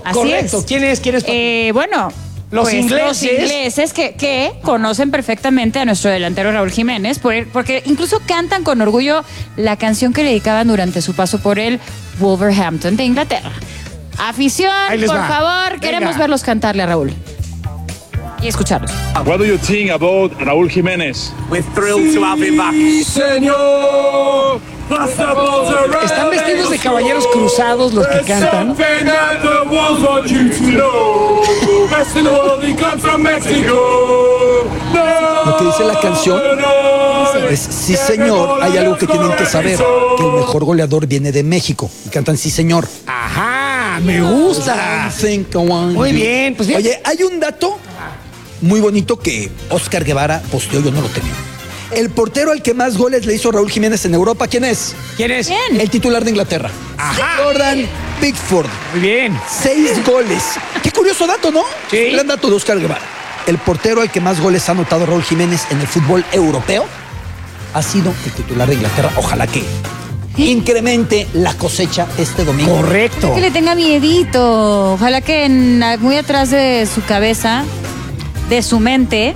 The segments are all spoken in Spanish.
Así Correcto. es. ¿Quién es? Bueno, Los pues, ingleses. Los ingleses que conocen perfectamente a nuestro delantero Raúl Jiménez, porque incluso cantan con orgullo la canción que le dedicaban durante su paso por el Wolverhampton de Inglaterra. Afición, Ahí les por va. favor, Venga. queremos verlos cantarle a Raúl. Y escucharlos. What do you think about Raúl Jiménez? We're thrilled to have him back. Señor. ¿Están vestidos de caballeros cruzados los que cantan? Lo que dice la canción es: sí, señor, hay algo que tienen que saber, que el mejor goleador viene de México. Y cantan: sí, señor. Ajá, me gusta. Muy bien, pues bien. Oye, hay un dato muy bonito que Oscar Guevara posteó, yo no lo tenía. El portero al que más goles le hizo Raúl Jiménez en Europa, ¿quién es? ¿Quién es? ¿Quién? El titular de Inglaterra. Ajá. Jordan Pickford. Muy bien. 6 goles. Qué curioso dato, ¿no? Sí. Gran dato de Oscar Guevara. El portero al que más goles ha anotado Raúl Jiménez en el fútbol europeo ha sido el titular de Inglaterra. Ojalá que incremente la cosecha este domingo. Correcto. Que le tenga miedito. Ojalá que muy atrás de su cabeza, de su mente,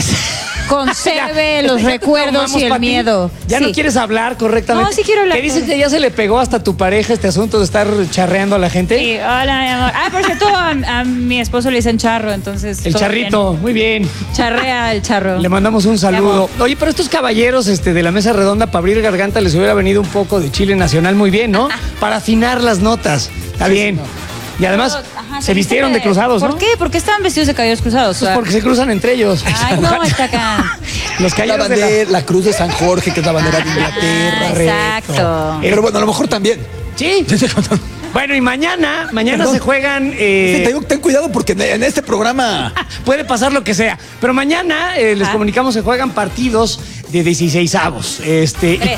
conserve los Ya te recuerdos traumamos, y el Pati. miedo. Ya Sí. no quieres hablar correctamente. No, sí quiero hablar. Que dices que ya se le pegó hasta a tu pareja este asunto de estar charreando a la gente. Sí, hola, mi amor. Por cierto, a mi esposo le dicen charro, entonces. El todo charrito, muy bien. bien. Charrea el charro. Le mandamos un saludo. Te Oye, pero estos caballeros de la mesa redonda, para abrir garganta, les hubiera venido un poco de chile nacional muy bien, ¿no? Para afinar las notas. Está bien. Y además, Ajá, se vistieron de cruzados, ¿no? ¿Por qué? ¿Por qué estaban vestidos de caballeros cruzados? Pues porque se cruzan entre ellos. Ay, no, está acá. Los La, caballeros de la... bandera, la cruz de San Jorge, que es la bandera de Inglaterra. Exacto. Pero bueno, a lo mejor también. Sí. Bueno, y mañana Perdón. se juegan... Sí, te digo, ten cuidado porque en este programa... Puede pasar lo que sea. Pero mañana les comunicamos que juegan partidos de 16avos. Y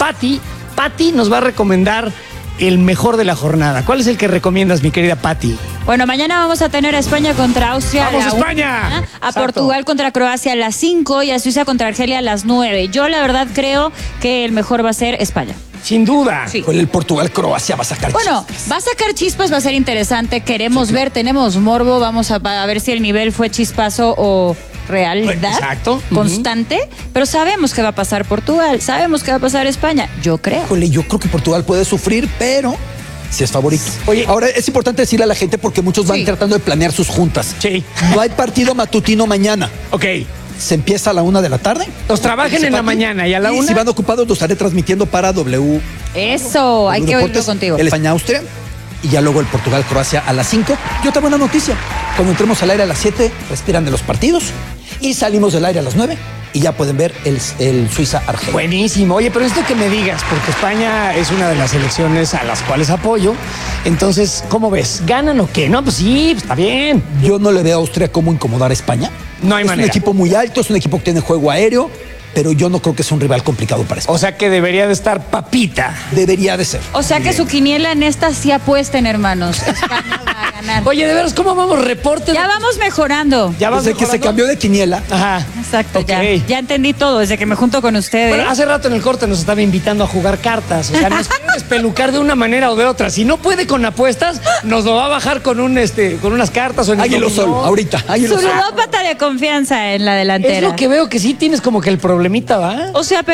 Pati nos va a recomendar el mejor de la jornada. ¿Cuál es el que recomiendas, mi querida Pati? Bueno, mañana vamos a tener a España contra Austria. ¡Vamos, a la España! 1, a Exacto. Portugal contra Croacia a las 5 y a Suiza contra Argelia a las 9. Yo, la verdad, creo que el mejor va a ser España. Sin duda. Sí. Con el Portugal-Croacia va a sacar Bueno, chispas. va a sacar chispas, va a ser interesante. Queremos ver, tenemos morbo. Vamos a ver si el nivel fue chispazo o realidad. Exacto. Constante. Pero sabemos que va a pasar Portugal, sabemos que va a pasar España. Yo creo. Híjole, yo creo que Portugal puede sufrir, pero sí es favorito. Oye, ahora es importante decirle a la gente porque muchos van Sí. tratando de planear sus juntas. Sí. No hay partido matutino mañana. Ok. Se empieza a la 1 de la tarde. Los trabajen en la mañana y a la 1. Si van ocupados, los estaré transmitiendo para W. Eso, hay que oírlo Deportes, contigo. El España-Austria y ya luego el Portugal-Croacia a las 5. Y otra buena noticia: cuando entremos al aire a las 7, respiran de los partidos y salimos del aire a las 9 y ya pueden ver el Suiza-Argelia. Buenísimo. Oye, pero esto que me digas, porque España es una de las selecciones a las cuales apoyo. Entonces, ¿cómo ves? ¿Ganan o qué? No, pues sí, está bien. Yo no le veo a Austria cómo incomodar a España. No hay es manera. un equipo muy alto, es un equipo que tiene juego aéreo, pero yo no creo que sea un rival complicado para España. O sea que debería de estar papita. Debería de ser. O sea que su quiniela en esta sí apuesten, hermanos. España va a ganar. Oye, de veras, ¿cómo vamos? Reporte. Ya vamos mejorando. Ya vamos Desde que se mejorando. cambió de quiniela, Ajá. Exacto, Ok. ya entendí todo desde que me junto con ustedes. Bueno, hace rato en el corte nos estaba invitando a jugar cartas. O sea, nos quiere despelucar de una manera o de otra. Si no puede con apuestas, nos lo va a bajar con con unas cartas o en el Águilo Sol, dominó. ahorita, Águilo Su Sol. ludópata de confianza en la delantera. Es lo que veo que sí tienes como que el problemita, ¿va? O sea,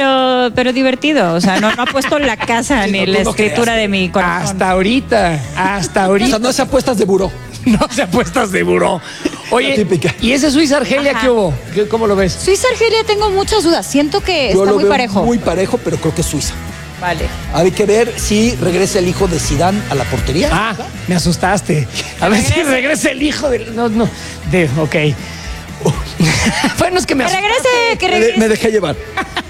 pero divertido. O sea, no ha puesto la casa Sí, ni no, la tú no escritura creas. de mi corazón. Hasta ahorita. O sea, no se apuestas de buró. No se apuestas de buró. La Oye, típica. ¿y ese Suiza-Argelia Ajá. qué hubo? ¿Cómo lo ves? Suiza-Argelia tengo muchas dudas. Siento que Yo está lo muy veo parejo. muy parejo, pero creo que es Suiza. Vale. Hay que ver si regresa el hijo de Zidane a la portería. Ah, me asustaste. A ver si regresa el hijo del... No. Ok. Bueno, es que me Que asustaste. regrese. Me dejé llevar.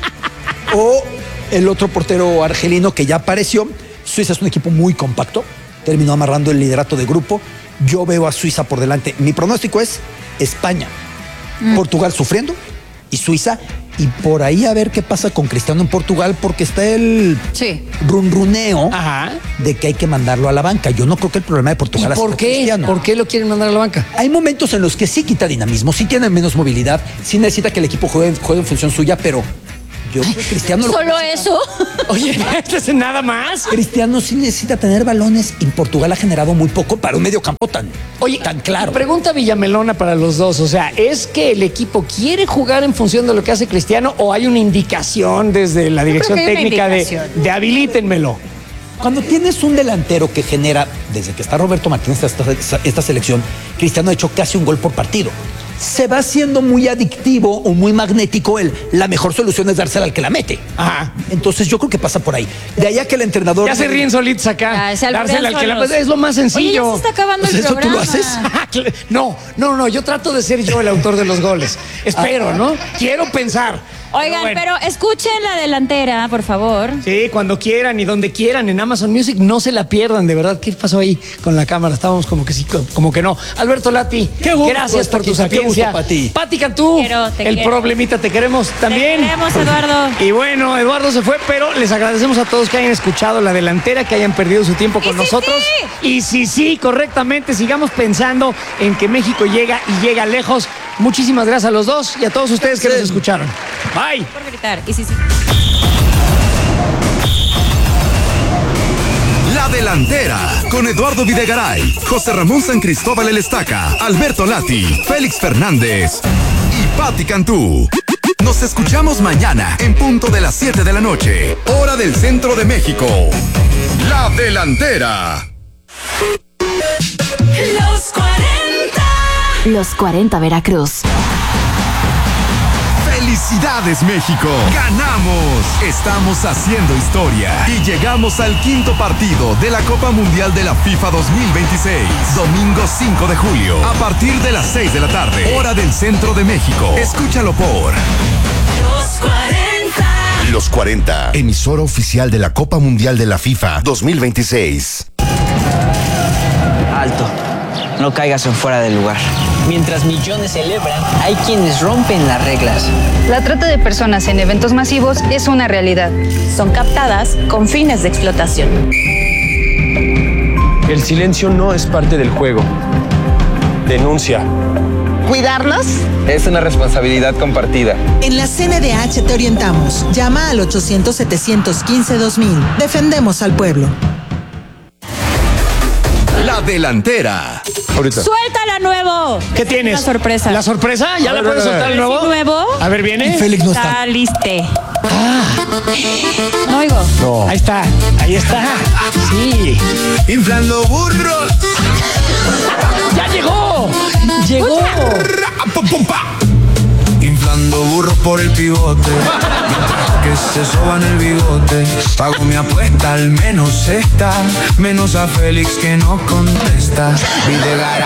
O el otro portero argelino que ya apareció. Suiza es un equipo muy compacto. Terminó amarrando el liderato de grupo. Yo veo a Suiza por delante. Mi pronóstico es España, Portugal sufriendo y Suiza. Y por ahí a ver qué pasa con Cristiano en Portugal, porque está el Sí. runruneo Ajá. de que hay que mandarlo a la banca. Yo no creo que el problema de ¿Y Portugal por sido qué? Cristiano. ¿Por qué lo quieren mandar a la banca? Hay momentos en los que sí quita dinamismo, sí tiene menos movilidad, sí necesita que el equipo juegue en función suya, pero Yo creo que Cristiano lo ¿Solo eso? Oye, ¿este nada más? Cristiano sí necesita tener balones y Portugal ha generado muy poco para un mediocampo tan claro. Pregunta Villamelona para los dos. O sea, ¿es que el equipo quiere jugar en función de lo que hace Cristiano o hay una indicación desde la dirección creo que hay una técnica indicación. de habilítenmelo? Cuando tienes un delantero que genera, desde que está Roberto Martínez esta selección, Cristiano ha hecho casi un gol por partido. Se va haciendo muy adictivo o muy magnético la mejor solución es dársela al que la mete. Ajá. Entonces yo creo que pasa por ahí. De allá que el entrenador... Ya se ríen solitos acá. Se Dársela alburean al que la solos. es lo más Oye, ya sencillo. se está acabando O sea, el ¿eso tú programa. lo haces? No, yo trato de ser yo el autor de los goles. Espero, ¿no? Quiero pensar. Oigan, bueno. pero escuchen la delantera, por favor. Sí, cuando quieran y donde quieran en Amazon Music, no se la pierdan, de verdad. ¿Qué pasó ahí con la cámara? Estábamos como que sí, como que no. Alberto Lati, Qué gusto gracias por tu estar aquí, qué sapiencia. gusto, Pati. Pati Cantú, Te el quiero. problemita, te queremos también. Te queremos, Eduardo. Y bueno, Eduardo se fue, pero les agradecemos a todos que hayan escuchado la delantera, que hayan perdido su tiempo con sí, nosotros. Y sí, correctamente, sigamos pensando en que México llega y llega lejos. Muchísimas gracias a los dos y a todos ustedes que nos escucharon. Bye. Por gritar. Y sí. La Delantera, con Eduardo Videgaray, José Ramón San Cristóbal El Estaca, Alberto Lati, Félix Fernández y Pati Cantú. Nos escuchamos mañana en punto de las 7 de la noche, hora del centro de México. La Delantera. Los 40. Los 40 Veracruz. ¡Felicidades, México! ¡Ganamos! Estamos haciendo historia y llegamos al quinto partido de la Copa Mundial de la FIFA 2026. Domingo 5 de julio, a partir de las 6 de la tarde, hora del centro de México. Escúchalo por Los 40. Los 40, emisora oficial de la Copa Mundial de la FIFA 2026. Alto, no caigas en fuera del lugar. Mientras millones celebran, hay quienes rompen las reglas. La trata de personas en eventos masivos es una realidad. Son captadas con fines de explotación. El silencio no es parte del juego. Denuncia. ¿Cuidarnos? Es una responsabilidad compartida. En la CNDH te orientamos. Llama al 800-715-2000. Defendemos al pueblo. La Delantera. Ahorita. ¡Suéltala, nuevo! ¿Qué tienes? La sorpresa. ¿La sorpresa? ¿Ya la puedes soltar el nuevo? ¿Sí, nuevo? A ver, viene. Félix no está. Está liste. No oigo. No. Ahí está. Sí. Inflando burros. ¡Ya llegó! ¡Llegó! Inflando burros por el pivote, que se soban el bigote. Pago mi apuesta, al menos esta. Menos a Félix que no contesta. Videgaray.